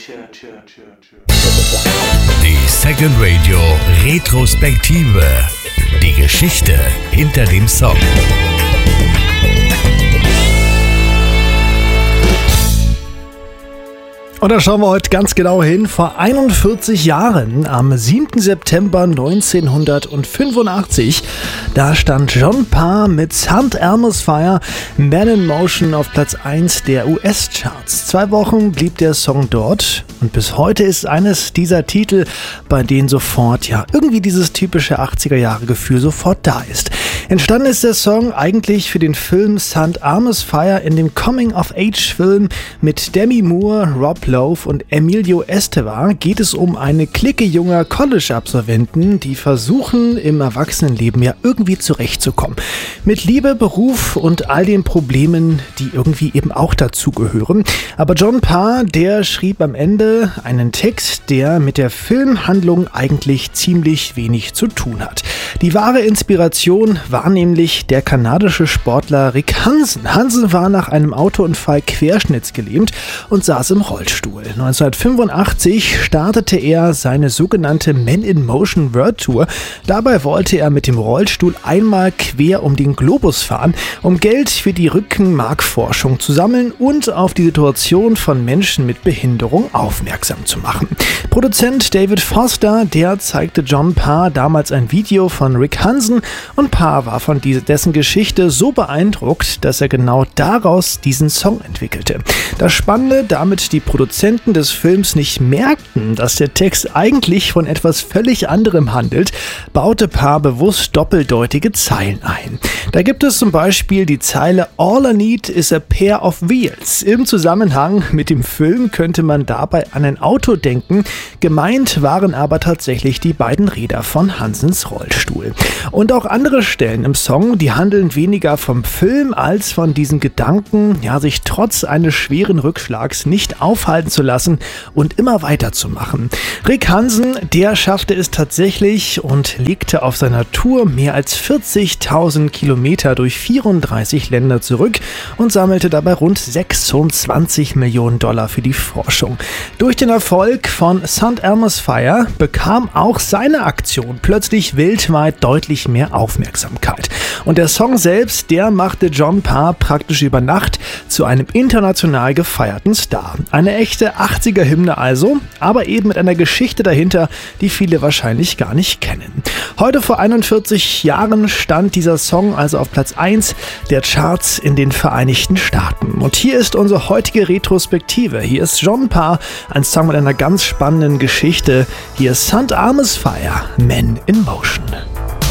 Die Second Radio Retrospektive. Die Geschichte hinter dem Song. Und da schauen wir heute ganz genau hin. Vor 41 Jahren, am 7. September 1985, da stand John Parr mit St. Elmo's Fire, Man in Motion auf Platz 1 der US-Charts. 2 Wochen blieb der Song dort und bis heute ist eines dieser Titel, bei denen sofort irgendwie dieses typische 80er-Jahre-Gefühl sofort da ist. Entstanden ist der Song eigentlich für den Film St. Elmo's Fire, in dem Coming-of-Age-Film mit Demi Moore, Rob Lowe und Emilio Estevez geht es um eine Clique junger College-Absolventen, die versuchen, im Erwachsenenleben irgendwie zurechtzukommen. Mit Liebe, Beruf und all den Problemen, die irgendwie eben auch dazugehören. Aber John Parr, der schrieb am Ende einen Text, der mit der Filmhandlung eigentlich ziemlich wenig zu tun hat. Die wahre Inspiration war nämlich der kanadische Sportler Rick Hansen. Hansen war nach einem Autounfall querschnittsgelähmt und saß im Rollstuhl. 1985 startete er seine sogenannte Men in Motion World Tour. Dabei wollte er mit dem Rollstuhl einmal quer um den Globus fahren, um Geld für die Rückenmarkforschung zu sammeln und auf die Situation von Menschen mit Behinderung aufmerksam zu machen. Produzent David Foster, der zeigte John Parr damals ein Video von Rick Hansen und Parr war von dessen Geschichte so beeindruckt, dass er genau daraus diesen Song entwickelte. Das Spannende, damit die Produzenten des Films nicht merkten, dass der Text eigentlich von etwas völlig anderem handelt, baute Parr bewusst doppeldeutige Zeilen ein. Da gibt es zum Beispiel die Zeile "All I need is a pair of wheels". Im Zusammenhang mit dem Film könnte man dabei an ein Auto denken, gemeint waren aber tatsächlich die beiden Räder von Hansens Rollstuhl. Und auch andere Stellen im Song, die handeln weniger vom Film als von diesen Gedanken, sich trotz eines schweren Rückschlags nicht aufhalten zu lassen und immer weiterzumachen. Rick Hansen, der schaffte es tatsächlich und legte auf seiner Tour mehr als 40.000 Kilometer durch 34 Länder zurück und sammelte dabei rund 26 Millionen Dollar für die Forschung. Durch den Erfolg von St. Elmo's Fire bekam auch seine Aktion plötzlich weltweit deutlich mehr Aufmerksamkeit. Und der Song selbst, der machte John Parr praktisch über Nacht zu einem international gefeierten Star. Eine echte 80er-Hymne also, aber eben mit einer Geschichte dahinter, die viele wahrscheinlich gar nicht kennen. Heute vor 41 Jahren stand dieser Song also auf Platz 1 der Charts in den Vereinigten Staaten. Und hier ist unsere heutige Retrospektive. Hier ist John Parr, ein Song mit einer ganz spannenden Geschichte. Hier ist St. Elmo's Fire, Men in Motion.